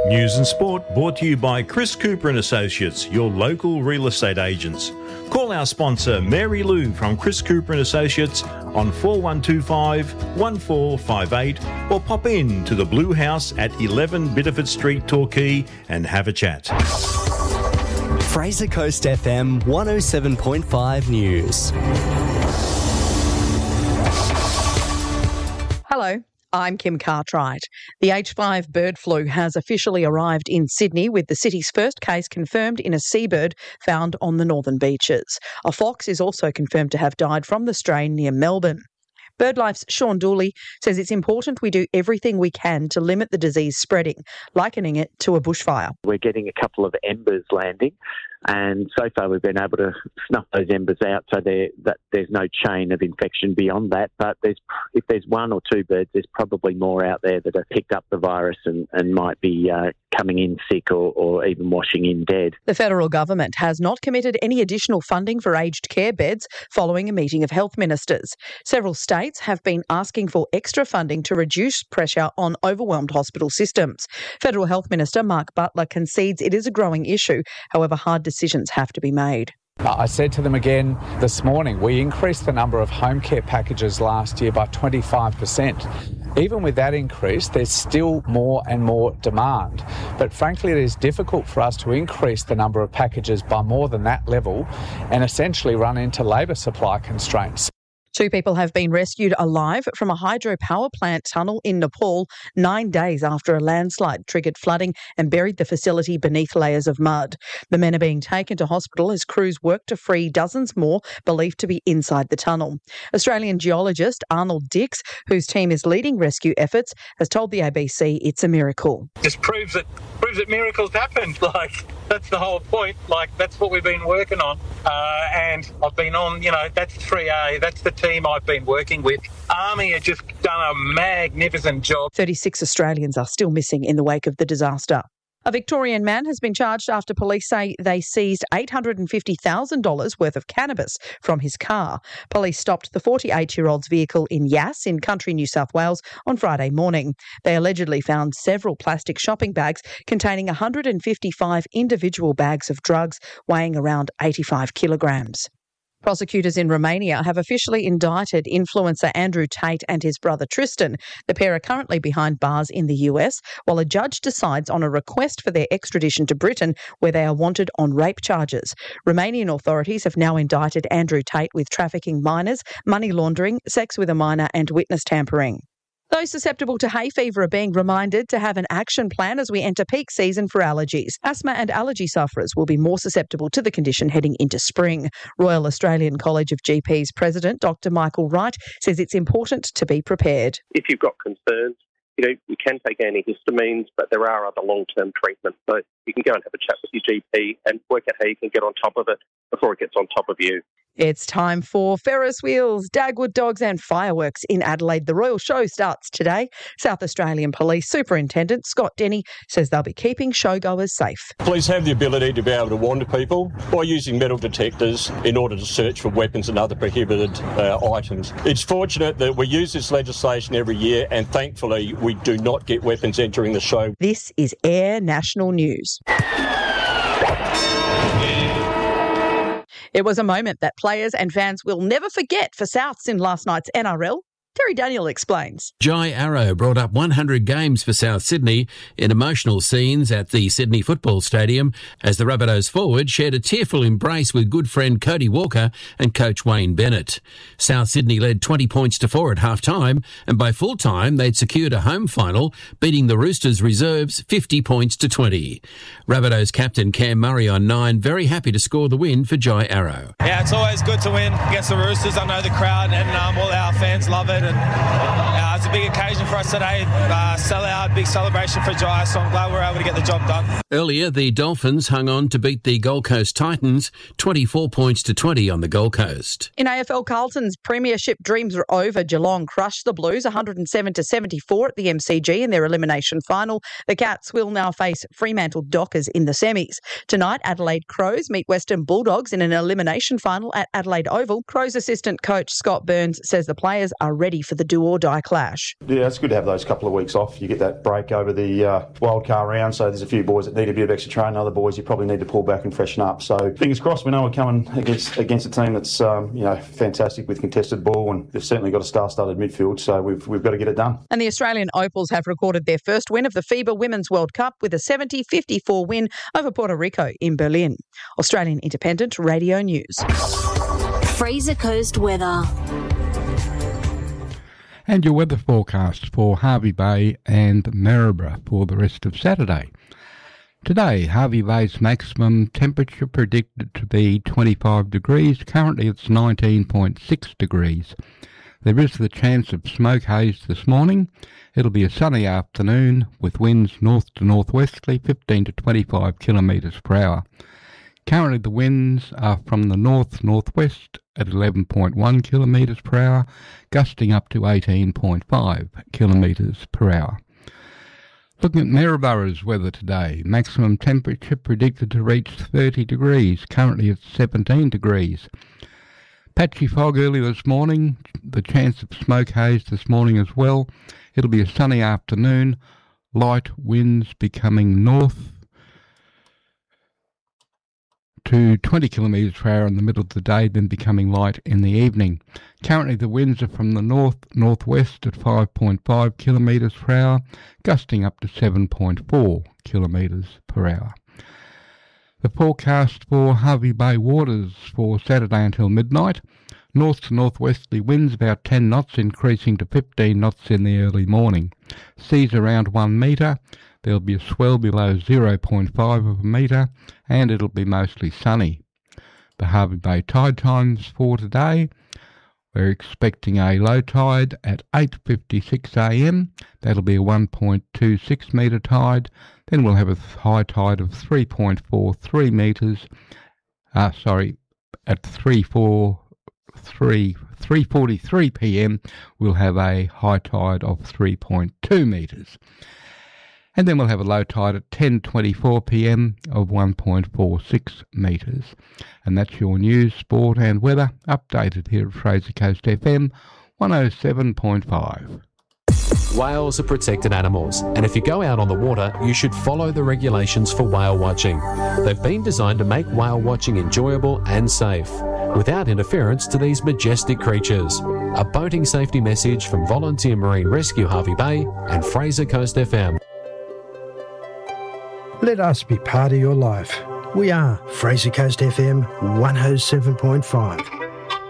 News and sport brought to you by Chris Cooper and Associates, your local real estate agents. Call our sponsor Mary Lou from Chris Cooper and Associates on 4125 1458 or pop in to the Blue House at 11 Bitterford Street, Torquay and have a chat. Fraser Coast FM 107.5 News. Hello. I'm Kim Cartwright. The H5 bird flu has officially arrived in Sydney, with the city's first case confirmed in a seabird found on the northern beaches. A fox is also confirmed to have died from the strain near Melbourne. BirdLife's Sean Dooley says it's important we do everything we can to limit the disease spreading, likening it to a bushfire. We're getting a couple of embers landing, and so far we've been able to snuff those embers out so that there's no chain of infection beyond that. But if there's one or two birds, there's probably more out there that have picked up the virus and might be coming in sick or even washing in dead. The federal government has not committed any additional funding for aged care beds following a meeting of health ministers. Several states have been asking for extra funding to reduce pressure on overwhelmed hospital systems. Federal Health Minister Mark Butler concedes it is a growing issue. However, hard decisions have to be made. I said to them again this morning, we increased the number of home care packages last year by 25%. Even with that increase, there's still more and more demand. But frankly, it is difficult for us to increase the number of packages by more than that level and essentially run into labour supply constraints. 2 people have been rescued alive from a hydropower plant tunnel in Nepal 9 days after a landslide triggered flooding and buried the facility beneath layers of mud. The men are being taken to hospital as crews work to free dozens more believed to be inside the tunnel. Australian geologist Arnold Dix, whose team is leading rescue efforts, has told the ABC it's a miracle. Just proves that miracles happen. That's the whole point. That's what we've been working on. And I've been on, that's 3A. That's the team I've been working with. Army have just done a magnificent job. 36 Australians are still missing in the wake of the disaster. A Victorian man has been charged after police say they seized $850,000 worth of cannabis from his car. Police stopped the 48-year-old's vehicle in Yass in country New South Wales on Friday morning. They allegedly found several plastic shopping bags containing 155 individual bags of drugs weighing around 85 kilograms. Prosecutors in Romania have officially indicted influencer Andrew Tate and his brother Tristan. The pair are currently behind bars in the US, while a judge decides on a request for their extradition to Britain, where they are wanted on rape charges. Romanian authorities have now indicted Andrew Tate with trafficking minors, money laundering, sex with a minor and witness tampering. Those susceptible to hay fever are being reminded to have an action plan as we enter peak season for allergies. Asthma and allergy sufferers will be more susceptible to the condition heading into spring. Royal Australian College of GPs President Dr Michael Wright says it's important to be prepared. If you've got concerns, we can take antihistamines, but there are other long-term treatments. So you can go and have a chat with your GP and work out how you can get on top of it before it gets on top of you. It's time for Ferris wheels, Dagwood dogs and fireworks in Adelaide. The Royal Show starts today. South Australian Police Superintendent Scott Denny says they'll be keeping showgoers safe. Police have the ability to be able to wander people by using metal detectors in order to search for weapons and other prohibited items. It's fortunate that we use this legislation every year, and thankfully we do not get weapons entering the show. This is Air National News. It was a moment that players and fans will never forget for Souths in last night's NRL. Terry Daniel explains. Jai Arrow brought up 100 games for South Sydney in emotional scenes at the Sydney Football Stadium as the Rabbitohs forward shared a tearful embrace with good friend Cody Walker and coach Wayne Bennett. South Sydney led 20-4 at half-time, and by full-time they'd secured a home final, beating the Roosters reserves 50-20. Rabbitohs captain Cam Murray on 9, very happy to score the win for Jai Arrow. Yeah, it's always good to win against the Roosters. I know the crowd and all our fans love it. And it's a big occasion for us today. Sell-out, big celebration for Jai, so I'm glad we're able to get the job done. Earlier, the Dolphins hung on to beat the Gold Coast Titans 24-20 on the Gold Coast. In AFL, Carlton's premiership dreams are over. Geelong crushed the Blues 107-74 at the MCG in their elimination final. The Cats will now face Fremantle Dockers in the semis. Tonight, Adelaide Crows meet Western Bulldogs in an elimination final at Adelaide Oval. Crows assistant coach Scott Burns says the players are ready ready for the do-or-die clash. Yeah, it's good to have those couple of weeks off. You get that break over the wildcard round, so there's a few boys that need a bit of extra training. Other boys you probably need to pull back and freshen up. So fingers crossed. We know we're coming against a team that's fantastic with contested ball, and they've certainly got a star-studded midfield. So we've got to get it done. And the Australian Opals have recorded their first win of the FIBA Women's World Cup with a 70-54 win over Puerto Rico in Berlin. Australian Independent Radio News. Fraser Coast weather. And your weather forecast for Hervey Bay and Maryborough for the rest of Saturday. Today, Hervey Bay's maximum temperature predicted to be 25 degrees. Currently it's 19.6 degrees. There is the chance of smoke haze this morning. It'll be a sunny afternoon with winds north to northwesterly 15 to 25 kilometres per hour. Currently the winds are from the north-northwest at 11.1 kilometres per hour, gusting up to 18.5 kilometres per hour. Looking at Maryborough's weather today, maximum temperature predicted to reach 30 degrees. Currently it's 17 degrees. Patchy fog early this morning, the chance of smoke haze this morning as well. It'll be a sunny afternoon, light winds becoming north to 20 kilometres per hour in the middle of the day, then becoming light in the evening. Currently the winds are from the north-northwest at 5.5 kilometres per hour, gusting up to 7.4 kilometres per hour. The forecast for Hervey Bay waters for Saturday until midnight. North to northwesterly winds about 10 knots, increasing to 15 knots in the early morning. Seas around 1 metre. There'll be a swell below 0.5 of a metre, and it'll be mostly sunny. The Hervey Bay tide times for today. We're expecting a low tide at 8:56 a.m. That'll be a 1.26 metre tide. Then we'll have a high tide of 3.43 metres. At 3:43 p.m. we'll have a high tide of 3.2 metres. And then we'll have a low tide at 10:24 p.m. of 1.46 metres. And that's your news, sport and weather, updated here at Fraser Coast FM 107.5. Whales are protected animals, and if you go out on the water, you should follow the regulations for whale watching. They've been designed to make whale watching enjoyable and safe, without interference to these majestic creatures. A boating safety message from Volunteer Marine Rescue Hervey Bay and Fraser Coast FM. Let us be part of your life. We are Fraser Coast FM 107.5.